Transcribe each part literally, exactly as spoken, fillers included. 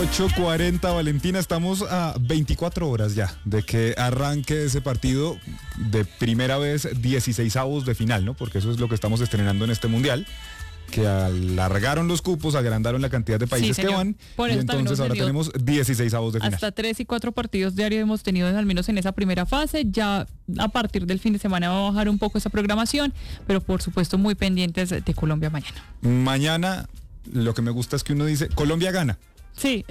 ocho cuarenta, Valentina, estamos a veinticuatro horas ya de que arranque ese partido de primera vez, dieciseisavos de final, ¿no? Porque eso es lo que estamos estrenando en este mundial, que alargaron los cupos, agrandaron la cantidad de países sí, que van, Por y eso entonces ahora tenemos dieciseisavos de final. Hasta tres y cuatro partidos diarios hemos tenido al menos en esa primera fase. Ya a partir del fin de semana va a bajar un poco esa programación, pero por supuesto muy pendientes de Colombia mañana. Mañana lo que me gusta es que uno dice, Colombia gana. Sí,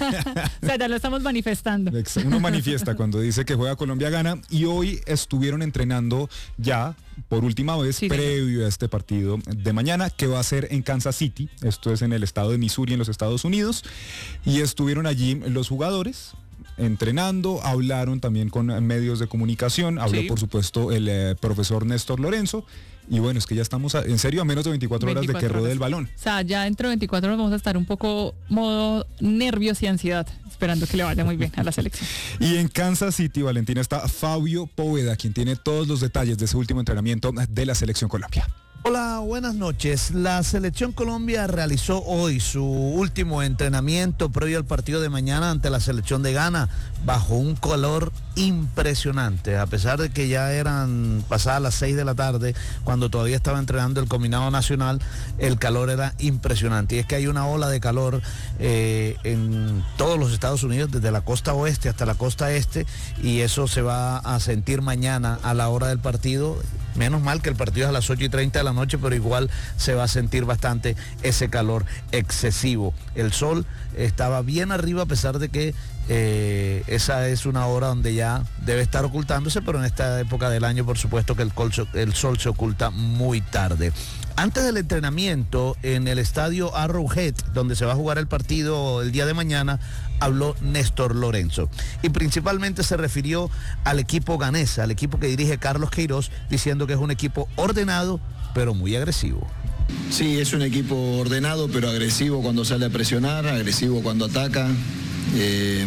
o sea, ya lo estamos manifestando. Uno manifiesta cuando dice que juega Colombia gana, y hoy estuvieron entrenando ya por última vez, sí, previo a este partido de mañana, que va a ser en Kansas City. Esto es en el estado de Missouri, en los Estados Unidos, y estuvieron allí los jugadores entrenando, hablaron también con medios de comunicación, habló sí. por supuesto el eh, profesor Néstor Lorenzo. Y bueno, es que ya estamos, a, en serio, a menos de veinticuatro, veinticuatro horas de que ruede el balón. O sea, ya dentro de veinticuatro horas vamos a estar un poco modo nervios y ansiedad, esperando que le vaya muy bien a la selección. Y en Kansas City, Valentina, está Fabio Poveda, quien tiene todos los detalles de ese último entrenamiento de la Selección Colombia. Hola, buenas noches. La Selección Colombia realizó hoy su último entrenamiento previo al partido de mañana ante la Selección de Ghana, bajo un calor impresionante, a pesar de que ya eran pasadas las seis de la tarde, cuando todavía estaba entrenando el combinado nacional, el calor era impresionante. Y es que hay una ola de calor eh, en todos los Estados Unidos, desde la costa oeste hasta la costa este, y eso se va a sentir mañana a la hora del partido. Menos mal que el partido es a las ocho y treinta de la noche, pero igual se va a sentir bastante ese calor excesivo. El sol estaba bien arriba, a pesar de que eh, esa es una hora donde ya debe estar ocultándose, pero en esta época del año, por supuesto, que el, colso, el sol se oculta muy tarde. Antes del entrenamiento en el estadio Arrowhead, donde se va a jugar el partido el día de mañana, habló Néstor Lorenzo. Y principalmente se refirió al equipo ganés, al equipo que dirige Carlos Queiroz, diciendo que es un equipo ordenado, pero muy agresivo. Sí, es un equipo ordenado, pero agresivo cuando sale a presionar, agresivo cuando ataca. Eh,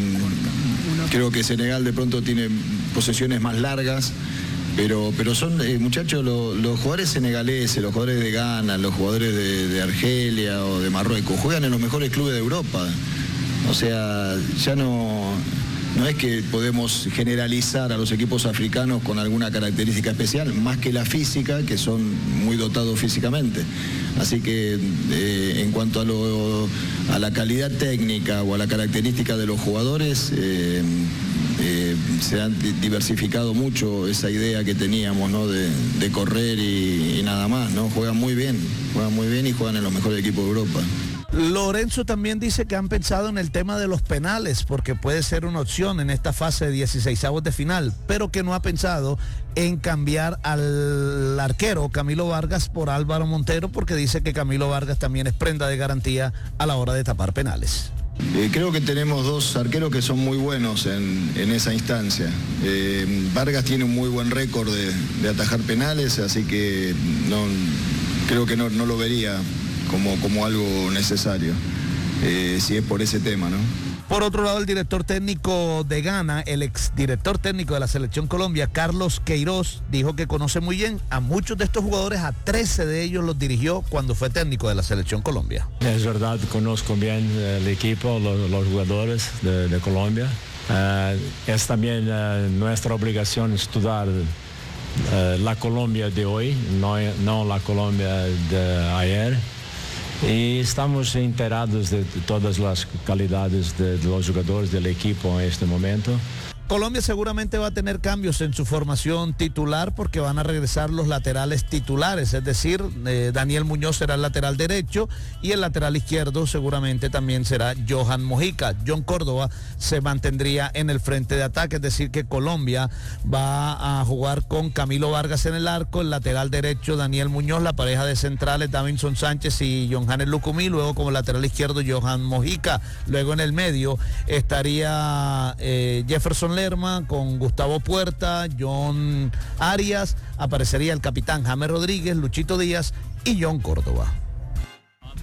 creo que Senegal de pronto tiene posesiones más largas. Pero, pero son, eh, muchachos, lo, los jugadores senegaleses, los jugadores de Ghana, los jugadores de, de Argelia o de Marruecos, juegan en los mejores clubes de Europa. O sea, ya no, no es que podemos generalizar a los equipos africanos con alguna característica especial, más que la física, que son muy dotados físicamente. Así que eh, en cuanto a, lo, a la calidad técnica o a la característica de los jugadores, eh, Eh, se ha diversificado mucho esa idea que teníamos, ¿no? de, de correr y, y nada más, ¿no? Juegan muy bien, juegan muy bien y juegan en los mejores equipos de Europa. Lorenzo también dice que han pensado en el tema de los penales, porque puede ser una opción en esta fase de dieciseisavos de final, pero que no ha pensado en cambiar al arquero Camilo Vargas por Álvaro Montero, porque dice que Camilo Vargas también es prenda de garantía a la hora de tapar penales. Eh, creo que tenemos dos arqueros que son muy buenos en, en esa instancia. Eh, Vargas tiene un muy buen récord de, de atajar penales, así que no, creo que no, no lo vería como, como algo necesario, eh, si es por ese tema, ¿no? Por otro lado, el director técnico de Ghana, el exdirector técnico de la Selección Colombia, Carlos Queiroz, dijo que conoce muy bien a muchos de estos jugadores, a trece de ellos los dirigió cuando fue técnico de la Selección Colombia. Es verdad, conozco bien el equipo, los, los jugadores de, de Colombia. Uh, es también uh, nuestra obligación estudiar uh, la Colombia de hoy, no, no la Colombia de ayer. Y estamos enterados de todas las calidades de, de los jugadores del equipo en este momento. Colombia seguramente va a tener cambios en su formación titular, porque van a regresar los laterales titulares, es decir, eh, Daniel Muñoz será el lateral derecho y el lateral izquierdo seguramente también será Johan Mojica. John Córdoba se mantendría en el frente de ataque, es decir que Colombia va a jugar con Camilo Vargas en el arco, el lateral derecho Daniel Muñoz, la pareja de centrales Davinson Sánchez y John Janes Lucumí, luego como lateral izquierdo Johan Mojica, luego en el medio estaría eh, Jefferson Lerma con Gustavo Puerta, John Arias, aparecería el capitán James Rodríguez, Luchito Díaz y John Córdoba.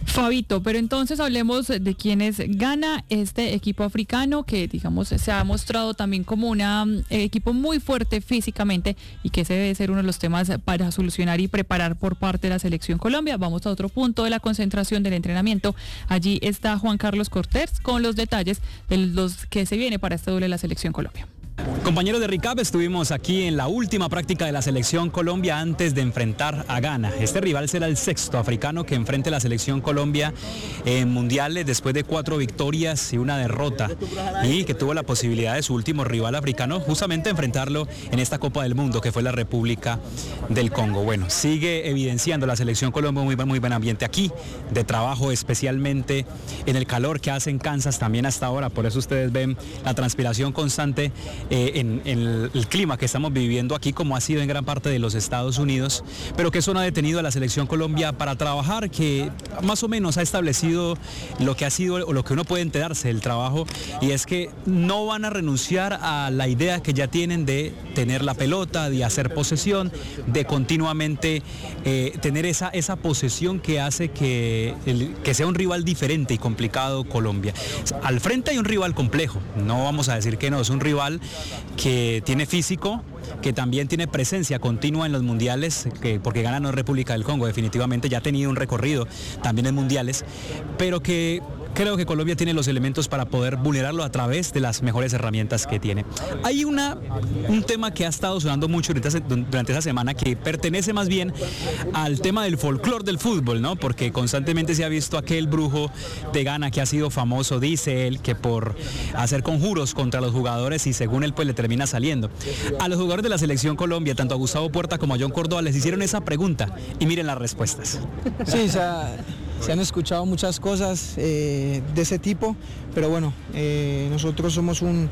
Fabito, pero entonces hablemos de quiénes gana este equipo africano que, digamos, se ha mostrado también como un eh, equipo muy fuerte físicamente y que ese debe ser uno de los temas para solucionar y preparar por parte de la Selección Colombia. Vamos a otro punto de la concentración del entrenamiento. Allí está Juan Carlos Cortés con los detalles de los que se viene para este doble de la Selección Colombia. Compañeros de RICAP, estuvimos aquí en la última práctica de la Selección Colombia antes de enfrentar a Ghana. Este rival será el sexto africano que enfrente a la Selección Colombia en mundiales después de cuatro victorias y una derrota, y que tuvo la posibilidad de su último rival africano justamente enfrentarlo en esta Copa del Mundo que fue la República del Congo. Bueno, sigue evidenciando la Selección Colombia muy, muy buen ambiente aquí de trabajo, especialmente en el calor que hace en Kansas también hasta ahora. Por eso ustedes ven la transpiración constante Eh, en, en el, el clima que estamos viviendo aquí, como ha sido en gran parte de los Estados Unidos, pero que eso no ha detenido a la Selección Colombia para trabajar, que más o menos ha establecido lo que ha sido o lo que uno puede enterarse del trabajo, y es que no van a renunciar a la idea que ya tienen de tener la pelota, de hacer posesión, de continuamente eh, tener esa, esa posesión que hace que, el, que sea un rival diferente y complicado Colombia. Al frente hay un rival complejo, no vamos a decir que no, es un rival que tiene físico, que también tiene presencia continua en los mundiales, que, porque Ghana no es República del Congo, definitivamente ya ha tenido un recorrido también en mundiales, pero que creo que Colombia tiene los elementos para poder vulnerarlo a través de las mejores herramientas que tiene. Hay una, un tema que ha estado sonando mucho durante, durante esa semana, que pertenece más bien al tema del folclore del fútbol, ¿no? Porque constantemente se ha visto aquel brujo de Ghana que ha sido famoso, dice él, que por hacer conjuros contra los jugadores, y según él pues le termina saliendo. A los jugadores de la Selección Colombia, tanto a Gustavo Puerta como a John Córdoba, les hicieron esa pregunta y miren las respuestas. Sí, o sea, se han escuchado muchas cosas eh, de ese tipo, pero bueno, eh, nosotros somos un,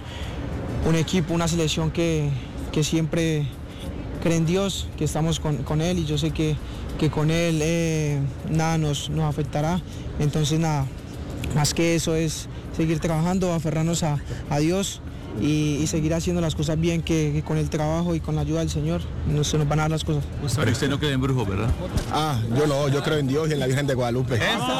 un equipo, una selección que, que siempre cree en Dios, que estamos con, con Él, y yo sé que, que con Él eh, nada nos, nos afectará. Entonces nada, más que eso es seguir trabajando, aferrarnos a, a Dios y, y seguir haciendo las cosas bien, que, que con el trabajo y con la ayuda del Señor no se nos van a dar las cosas. Pero usted no cree en brujos, ¿verdad? Ah, yo no, yo creo en Dios y en la Virgen de Guadalupe.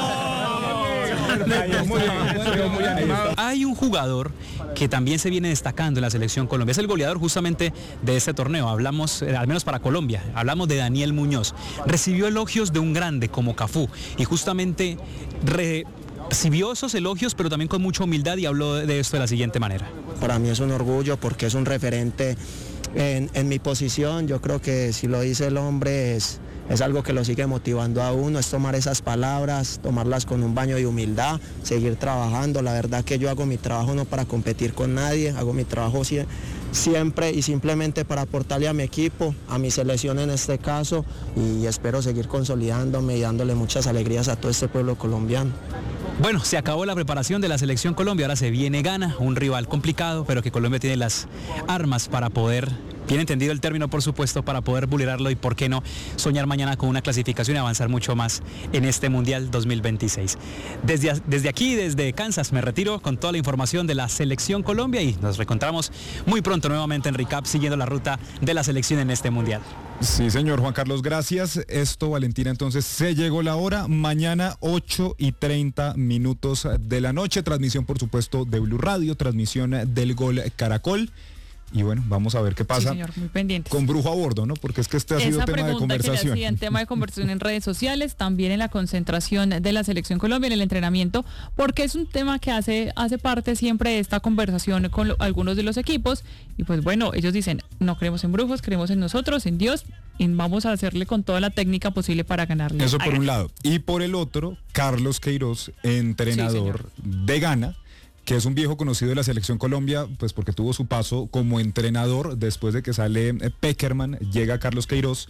Hay un jugador que también se viene destacando en la Selección Colombia, es el goleador justamente de este torneo, hablamos, eh, al menos para Colombia, hablamos de Daniel Muñoz. Recibió elogios de un grande como Cafú y justamente re recibió esos elogios, pero también con mucha humildad, y habló de esto de la siguiente manera. Para mí es un orgullo porque es un referente en, en mi posición. Yo creo que si lo dice el hombre es, es algo que lo sigue motivando a uno, es tomar esas palabras, tomarlas con un baño de humildad, seguir trabajando. La verdad que yo hago mi trabajo no para competir con nadie, hago mi trabajo si, siempre y simplemente para aportarle a mi equipo, a mi selección en este caso, y espero seguir consolidándome y dándole muchas alegrías a todo este pueblo colombiano. Bueno, se acabó la preparación de la Selección Colombia, ahora se viene Ghana, un rival complicado, pero que Colombia tiene las armas para poder, bien entendido el término por supuesto, para poder vulnerarlo y por qué no soñar mañana con una clasificación y avanzar mucho más en este Mundial dos mil veintiséis. Desde, desde aquí, desde Kansas, me retiro con toda la información de la Selección Colombia y nos reencontramos muy pronto nuevamente en RICAP siguiendo la ruta de la selección en este Mundial. Sí, señor Juan Carlos, gracias. Esto, Valentina, entonces se llegó la hora. Mañana ocho y treinta minutos de la noche. Transmisión, por supuesto, de Blue Radio, transmisión del Gol Caracol. Y bueno, vamos a ver qué pasa. Sí, señor, muy pendiente. Con brujo a bordo, ¿no? Porque es que este ha sido Esa tema de conversación. Que le hacían, tema de conversación en redes sociales, también en la concentración de la Selección Colombia, en el entrenamiento, porque es un tema que hace, hace parte siempre de esta conversación con lo, algunos de los equipos. Y pues bueno, ellos dicen, no creemos en brujos, creemos en nosotros, en Dios, y vamos a hacerle con toda la técnica posible para ganarle. Eso por un lado. Y por el otro, Carlos Queiroz, entrenador sí, de Ghana, que es un viejo conocido de la Selección Colombia, pues porque tuvo su paso como entrenador después de que sale Peckerman, llega Carlos Queiroz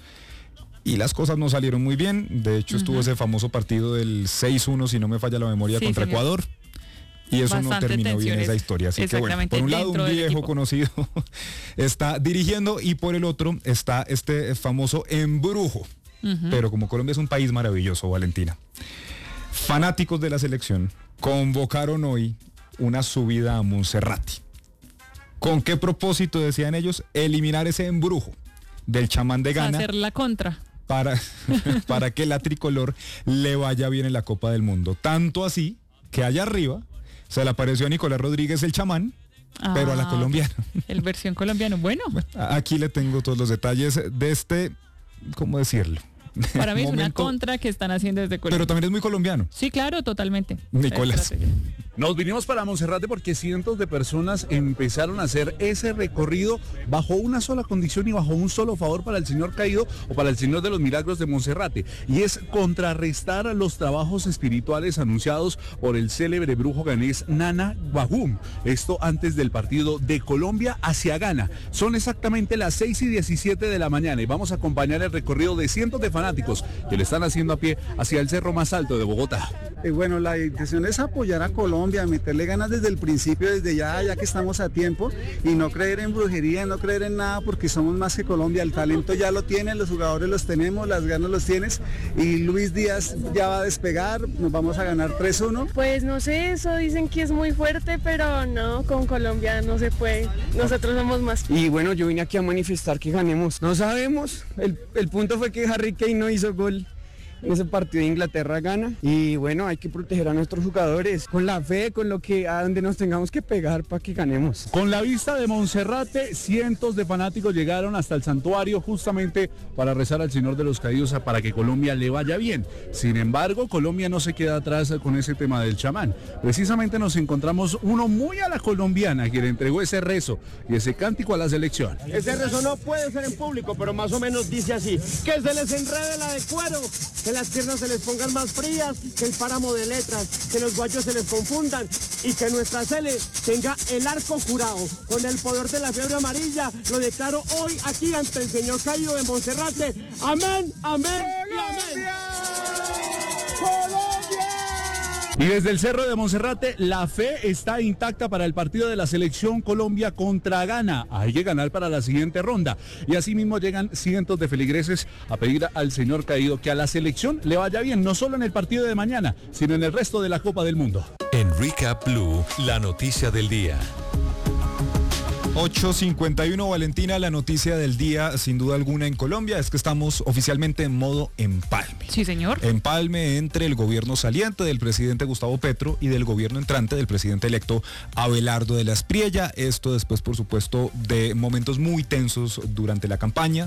y las cosas no salieron muy bien. De hecho, uh-huh. estuvo ese famoso partido del seis uno, si no me falla la memoria, sí, contra señor. Ecuador. Y eso Bastante no terminó bien esa historia. Así que bueno, por un lado un viejo conocido está dirigiendo y por el otro está este famoso embrujo. Uh-huh. Pero como Colombia es un país maravilloso, Valentina, fanáticos de la selección convocaron hoy una subida a Monserrate. ¿Con qué propósito decían ellos? Eliminar ese embrujo del chamán de Ghana. Hacer la contra. para, para que la tricolor le vaya bien en la Copa del Mundo. Tanto así que allá arriba se le apareció a Nicolás Rodríguez el chamán, ah, pero a la colombiana. El versión colombiano, bueno. Aquí le tengo todos los detalles de este, ¿cómo decirlo? Para mí es una contra que están haciendo desde Colombia. Pero también es muy colombiano. Sí, claro, totalmente. Nicolás. Nos vinimos para Monserrate porque cientos de personas empezaron a hacer ese recorrido bajo una sola condición y bajo un solo favor para el Señor Caído o para el Señor de los Milagros de Monserrate, y es contrarrestar los trabajos espirituales anunciados por el célebre brujo ganés Nana Wahum. Esto antes del partido de Colombia hacia Ghana. Son exactamente las seis y diecisiete de la mañana y vamos a acompañar el recorrido de cientos de fanáticos que lo están haciendo a pie hacia el cerro más alto de Bogotá. Eh, bueno, la intención es apoyar a Colombia, meterle ganas desde el principio, desde ya, ya que estamos a tiempo, y no creer en brujería, no creer en nada, porque somos más que Colombia. El talento ya lo tienen, los jugadores los tenemos, las ganas los tienes, y Luis Díaz ya va a despegar, nos vamos a ganar tres uno. Pues no sé, eso dicen que es muy fuerte, pero no, con Colombia no se puede, nosotros somos más. Y bueno, yo vine aquí a manifestar que ganemos. No sabemos, el, el punto fue que Harry Kane no hizo gol en ese partido de Inglaterra-Ghana, y bueno, hay que proteger a nuestros jugadores con la fe, con lo que a donde nos tengamos que pegar para que ganemos. Con la vista de Monserrate, cientos de fanáticos llegaron hasta el santuario justamente para rezar al Señor de los Caídos para que Colombia le vaya bien. Sin embargo, Colombia no se queda atrás con ese tema del chamán. Precisamente nos encontramos uno muy a la colombiana que le entregó ese rezo y ese cántico a la selección. Ese rezo no puede ser en público, pero más o menos dice así: que se les enrede la de cuero, que las piernas se les pongan más frías, que el páramo de letras, que los guayos se les confundan y que nuestra Sele tenga el arco jurado. Con el poder de la fiebre amarilla, lo declaro hoy aquí ante el Señor Caído de Monserrate. Amén, amén y amén. Y desde el Cerro de Monserrate, la fe está intacta para el partido de la selección Colombia contra Ghana. Hay que ganar para la siguiente ronda. Y asimismo llegan cientos de feligreses a pedir al Señor Caído que a la selección le vaya bien, no solo en el partido de mañana, sino en el resto de la Copa del Mundo. En Recap Blue, la noticia del día. ocho cincuenta y uno, Valentina, la noticia del día sin duda alguna en Colombia es que estamos oficialmente en modo empalme. Sí, señor. Empalme entre el gobierno saliente del presidente Gustavo Petro y del gobierno entrante del presidente electo Abelardo de la Espriella. Esto después, por supuesto, de momentos muy tensos durante la campaña.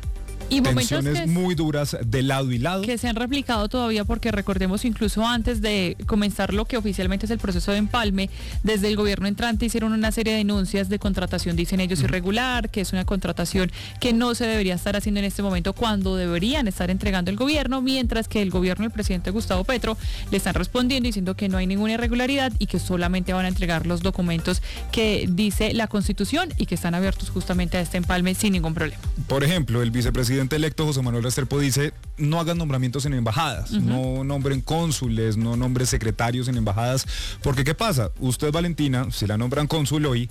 Y tensiones que, muy duras de lado y lado. Que se han replicado todavía porque recordemos incluso antes de comenzar lo que oficialmente es el proceso de empalme, desde el gobierno entrante hicieron una serie de denuncias de contratación, dicen ellos, uh-huh. irregular, que es una contratación que no se debería estar haciendo en este momento cuando deberían estar entregando el gobierno, mientras que el gobierno del presidente Gustavo Petro le están respondiendo diciendo que no hay ninguna irregularidad y que solamente van a entregar los documentos que dice la Constitución y que están abiertos justamente a este empalme sin ningún problema. Por ejemplo, el vicepresidente El presidente electo José Manuel Restrepo dice: no hagan nombramientos en embajadas, uh-huh. no nombren cónsules, no nombren secretarios en embajadas, porque ¿qué pasa? Usted, Valentina, si la nombran cónsul hoy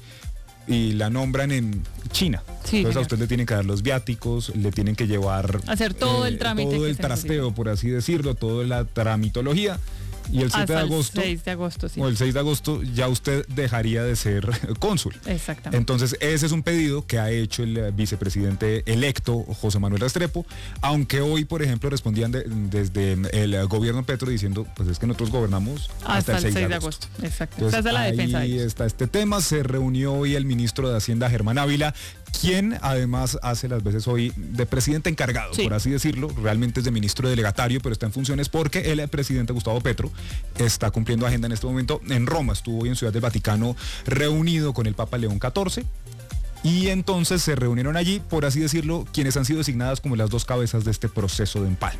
y la nombran en China, sí, entonces señor. A usted le tienen que dar los viáticos, le tienen que llevar hacer todo eh, el trámite, todo el trasteo, por así decirlo, toda la tramitología. Y el siete de agosto, el seis de agosto, sí. o el seis de agosto ya usted dejaría de ser cónsul. Exactamente. Entonces ese es un pedido que ha hecho el vicepresidente electo José Manuel Restrepo, aunque hoy, por ejemplo, respondían de, desde el gobierno Petro diciendo, pues es que nosotros gobernamos hasta, hasta el seis de agosto. Exacto. Entonces, esa es la ahí defensa de ellos. Está este tema. Se reunió hoy el ministro de Hacienda, Germán Ávila, quien además hace las veces hoy de presidente encargado, sí. por así decirlo. Realmente es de ministro delegatario, pero está en funciones porque el presidente Gustavo Petro está cumpliendo agenda en este momento en Roma. Estuvo hoy en Ciudad del Vaticano reunido con el Papa León catorce. Y entonces se reunieron allí, por así decirlo, quienes han sido designadas como las dos cabezas de este proceso de empalme.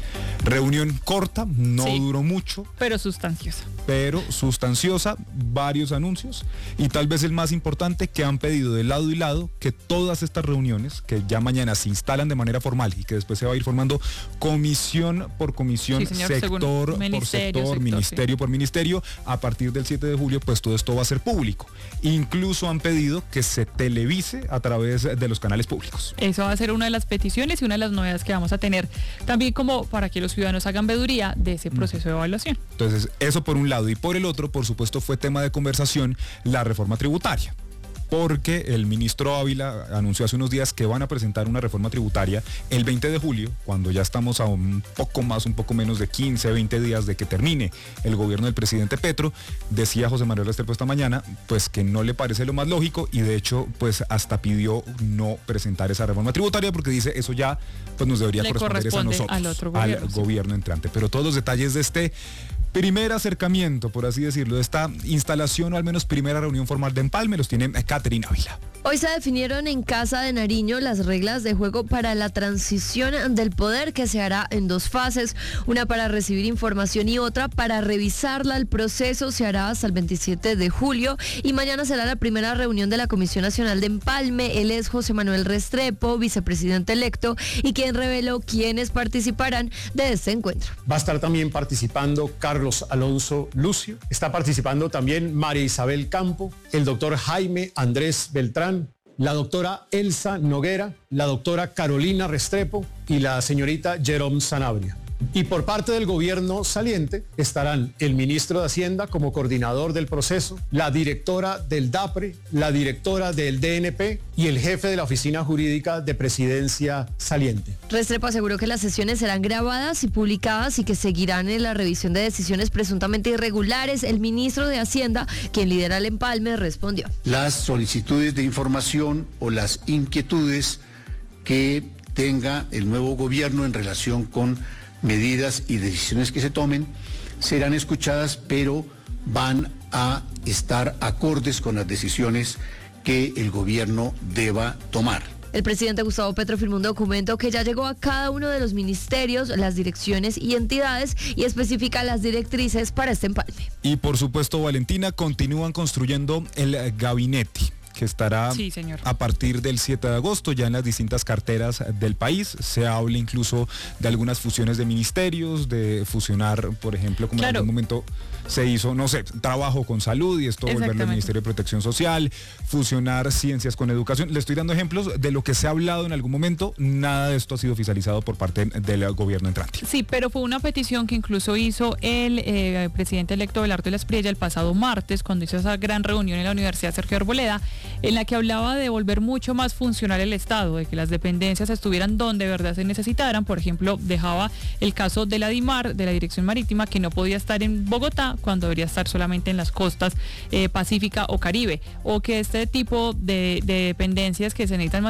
Reunión corta, no sí, duró mucho. Pero sustanciosa. Pero sustanciosa, varios anuncios y tal vez el más importante, que han pedido de lado y lado que todas estas reuniones, que ya mañana se instalan de manera formal y que después se va a ir formando comisión por comisión, sí, señor, sector por sector, sector, ministerio sí. por ministerio, a partir del siete de julio, pues todo esto va a ser público. Incluso han pedido que se televise a través de los canales públicos. Eso va a ser una de las peticiones y una de las novedades que vamos a tener también, como para que los ciudadanos hagan veeduría de ese proceso de evaluación. Entonces, eso por un lado, y por el otro, por supuesto, fue tema de conversación la reforma tributaria. porque el ministro Ávila anunció hace unos días que van a presentar una reforma tributaria el veinte de julio, cuando ya estamos a un poco más, un poco menos de quince, veinte días de que termine el gobierno del presidente Petro. Decía José Manuel Restrepo esta mañana, pues que no le parece lo más lógico y de hecho, pues hasta pidió no presentar esa reforma tributaria porque dice eso ya pues nos debería le corresponder a nosotros, al, otro gobierno, al sí. gobierno entrante. Pero todos los detalles de este primer acercamiento, por así decirlo, de esta instalación o al menos primera reunión formal de empalme, los tiene Catherine Ávila. Hoy se definieron en Casa de Nariño las reglas de juego para la transición del poder, que se hará en dos fases, una para recibir información y otra para revisarla. El proceso se hará hasta el veintisiete de julio y mañana será la primera reunión de la Comisión Nacional de Empalme. Él es José Manuel Restrepo, vicepresidente electo, y quien reveló quiénes participarán de este encuentro. Va a estar también participando Carlos Alonso Lucio, está participando también María Isabel Campo, el doctor Jaime Andrés Beltrán, la doctora Elsa Noguera, la doctora Carolina Restrepo y la señorita Jerome Sanabria. Y por parte del gobierno saliente estarán el ministro de Hacienda como coordinador del proceso, la directora del DAPRE, la directora del D N P y el jefe de la oficina jurídica de presidencia saliente. Restrepo aseguró que las sesiones serán grabadas y publicadas y que seguirán en la revisión de decisiones presuntamente irregulares. El ministro de Hacienda, quien lidera el empalme, respondió. Las solicitudes de información o las inquietudes que tenga el nuevo gobierno en relación con medidas y decisiones que se tomen serán escuchadas, pero van a estar acordes con las decisiones que el gobierno deba tomar. El presidente Gustavo Petro firmó un documento que ya llegó a cada uno de los ministerios, las direcciones y entidades y especifica las directrices para este empalme. Y por supuesto, Valentina, continúan construyendo el gabinete, que estará sí, señor. a partir del siete de agosto ya en las distintas carteras del país. Se habla incluso de algunas fusiones de ministerios, de fusionar, por ejemplo, como claro. en algún momento se hizo, no sé, trabajo con salud y esto volverlo al Ministerio de Protección Social, fusionar ciencias con educación. Le estoy dando ejemplos de lo que se ha hablado en algún momento. Nada de esto ha sido oficializado por parte del gobierno entrante. Sí, pero fue una petición que incluso hizo el eh, presidente electo Belardo de la Espriella el pasado martes, cuando hizo esa gran reunión en la Universidad Sergio Arboleda, en la que hablaba de volver mucho más funcional el Estado, de que las dependencias estuvieran donde de verdad se necesitaran. Por ejemplo, dejaba el caso de la DIMAR, de la Dirección Marítima, que no podía estar en Bogotá cuando debería estar solamente en las costas eh, Pacífica o Caribe, o que este tipo de, de dependencias que se necesitan más